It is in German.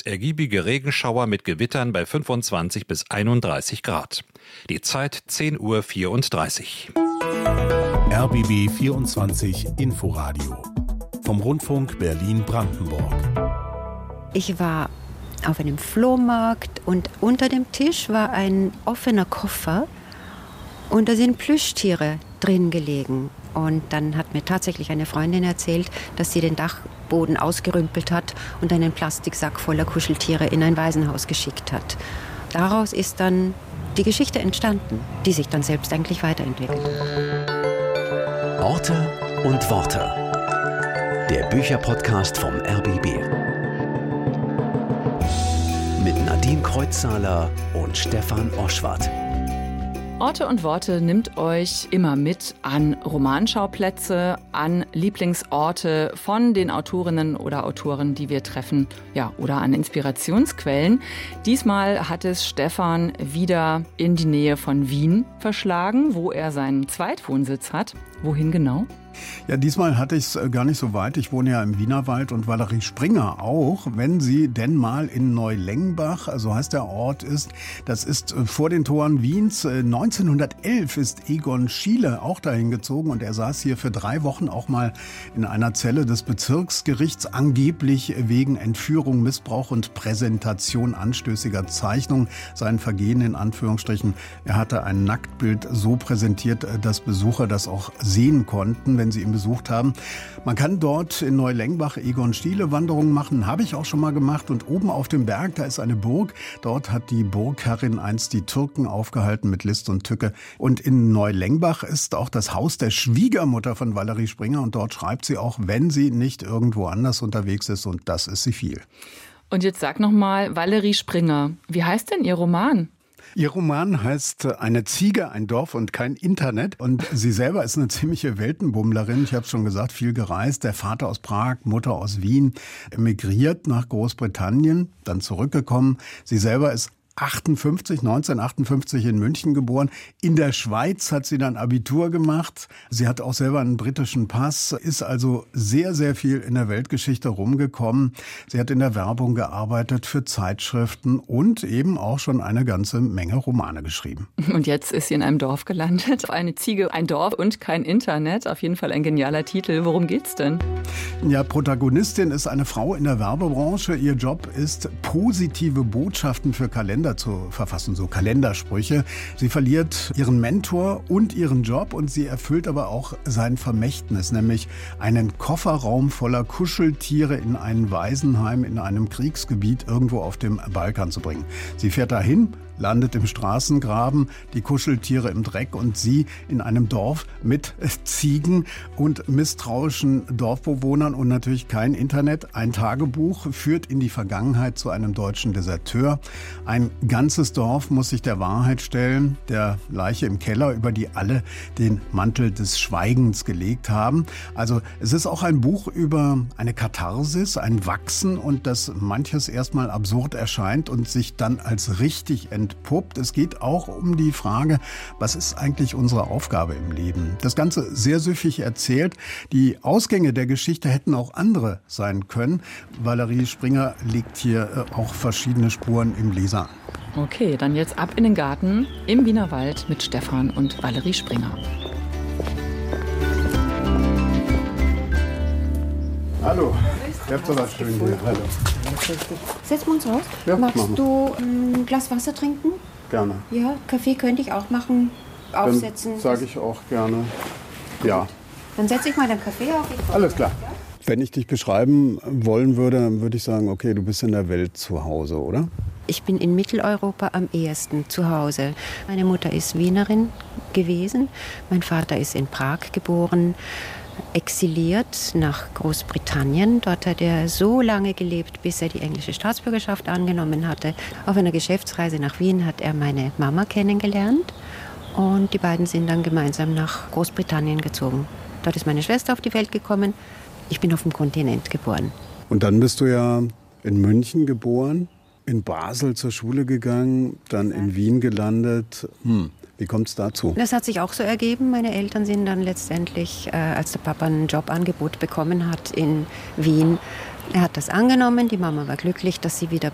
ergiebige Regenschauer mit Gewittern bei 25 bis 31 Grad. Die Zeit 10:34 Uhr. RBB 24 Inforadio vom Rundfunk Berlin-Brandenburg. Ich war auf einem Flohmarkt und unter dem Tisch war ein offener Koffer und da sind Plüschtiere drin gelegen. Und dann hat mir tatsächlich eine Freundin erzählt, dass sie den Dachboden ausgerümpelt hat und einen Plastiksack voller Kuscheltiere in ein Waisenhaus geschickt hat. Daraus ist dann die Geschichte entstanden, die sich dann selbst eigentlich weiterentwickelt. Orte und Worte. Der Bücherpodcast vom RBB. Mit Nadine Kreuzzahler und Stefan Oschwart. Orte und Worte nimmt euch immer mit an Romanschauplätze, an Lieblingsorte von den Autorinnen oder Autoren, die wir treffen, ja, oder an Inspirationsquellen. Diesmal hat es Stefan wieder in die Nähe von Wien verschlagen, wo er seinen Zweitwohnsitz hat. Wohin genau? Ja, diesmal hatte ich es gar nicht so weit. Ich wohne ja im Wienerwald und Valerie Springer auch. Wenn sie denn mal in Neulengbach, so heißt der Ort, ist, das ist vor den Toren Wiens. 1911 ist Egon Schiele auch dahin gezogen und er saß hier für 3 Wochen auch mal in einer Zelle des Bezirksgerichts, angeblich wegen Entführung, Missbrauch und Präsentation anstößiger Zeichnungen. Sein Vergehen in Anführungsstrichen. Er hatte ein Nacktbild so präsentiert, dass Besucher das auch sehen konnten, wenn sie ihn besucht haben. Man kann dort in Neulengbach Egon Schiele Wanderungen machen, habe ich auch schon mal gemacht. Und oben auf dem Berg, da ist eine Burg. Dort hat die Burgherrin einst die Türken aufgehalten mit List und Tücke. Und in Neulengbach ist auch das Haus der Schwiegermutter von Valerie Springer. Und dort schreibt sie auch, wenn sie nicht irgendwo anders unterwegs ist. Und das ist sie viel. Und jetzt sag noch mal, Valerie Springer, wie heißt denn Ihr Roman? Ihr Roman heißt Eine Ziege, ein Dorf und kein Internet. Und sie selber ist eine ziemliche Weltenbummlerin. Ich habe es schon gesagt, viel gereist. Der Vater aus Prag, Mutter aus Wien, emigriert nach Großbritannien, dann zurückgekommen. Sie selber ist 1958 in München geboren. In der Schweiz hat sie dann Abitur gemacht. Sie hat auch selber einen britischen Pass, ist also sehr, sehr viel in der Weltgeschichte rumgekommen. Sie hat in der Werbung gearbeitet, für Zeitschriften und eben auch schon eine ganze Menge Romane geschrieben. Und jetzt ist sie in einem Dorf gelandet. Eine Ziege, ein Dorf und kein Internet. Auf jeden Fall ein genialer Titel. Worum geht's denn? Ja, Protagonistin ist eine Frau in der Werbebranche. Ihr Job ist, positive Botschaften für Kalender zu verfassen, so Kalendersprüche. Sie verliert ihren Mentor und ihren Job und sie erfüllt aber auch sein Vermächtnis, nämlich einen Kofferraum voller Kuscheltiere in ein Waisenheim in einem Kriegsgebiet irgendwo auf dem Balkan zu bringen. Sie fährt dahin, landet im Straßengraben, die Kuscheltiere im Dreck und sie in einem Dorf mit Ziegen und misstrauischen Dorfbewohnern und natürlich kein Internet. Ein Tagebuch führt in die Vergangenheit zu einem deutschen Deserteur. Ein ganzes Dorf muss sich der Wahrheit stellen, der Leiche im Keller, über die alle den Mantel des Schweigens gelegt haben. Also es ist auch ein Buch über eine Katharsis, ein Wachsen und dass manches erstmal absurd erscheint und sich dann als richtig entpuppt. Es geht auch um die Frage, was ist eigentlich unsere Aufgabe im Leben? Das Ganze sehr süffig erzählt. Die Ausgänge der Geschichte hätten auch andere sein können. Valerie Springer legt hier auch verschiedene Spuren im Leser an. Okay, dann jetzt ab in den Garten im Wienerwald mit Stefan und Valerie Springer. Hallo, ihr habt so was schön hier. Hallo. Setzen wir uns raus. Ja, magst du ein Glas Wasser trinken? Gerne. Ja, Kaffee könnte ich auch machen. Aufsetzen. Dann sage ich auch gerne. Ja. Dann setze ich mal den Kaffee auf. Alles klar. Wenn ich dich beschreiben wollen würde, dann würde ich sagen, okay, du bist in der Welt zu Hause, oder? Ich bin in Mitteleuropa am ehesten zu Hause. Meine Mutter ist Wienerin gewesen. Mein Vater ist in Prag geboren, exiliert nach Großbritannien. Dort hat er so lange gelebt, bis er die englische Staatsbürgerschaft angenommen hatte. Auf einer Geschäftsreise nach Wien hat er meine Mama kennengelernt. Und die beiden sind dann gemeinsam nach Großbritannien gezogen. Dort ist meine Schwester auf die Welt gekommen. Ich bin auf dem Kontinent geboren. Und dann bist du ja in München geboren, in Basel zur Schule gegangen, dann in Wien gelandet. Wie kommt es dazu? Das hat sich auch so ergeben. Meine Eltern sind dann letztendlich, als der Papa ein Jobangebot bekommen hat in Wien, er hat das angenommen. Die Mama war glücklich, dass sie wieder